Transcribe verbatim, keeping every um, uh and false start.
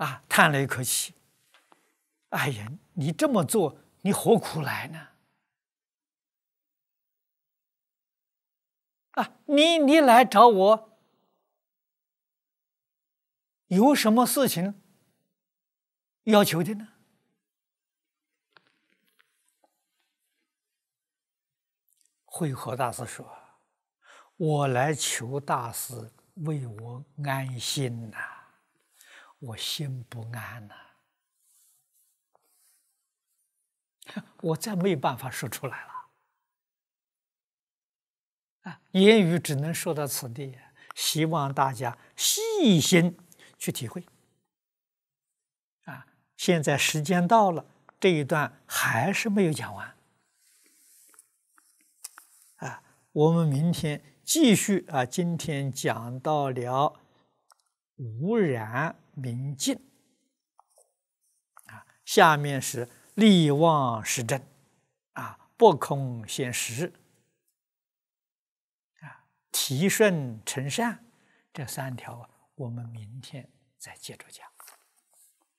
啊，叹了一口气。哎呀，你这么做，你何苦来呢？啊，你你来找我，有什么事情要求的呢？慧可大师说：“我来求大师为我安心呐、啊，我心不安呐、啊，我再没有办法说出来了。啊，言语只能说到此地，希望大家细心去体会。啊，现在时间到了，这一段还是没有讲完。啊，我们明天继续啊，今天讲到了无染明净。啊，下面是力旺实真，啊，不空显实，啊，提顺成善，这三条我们明天再接着讲。